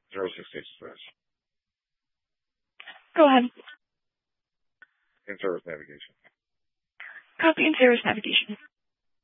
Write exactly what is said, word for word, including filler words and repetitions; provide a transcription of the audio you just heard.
Zero six eight slash. Go ahead. In service navigation. Copy in service navigation.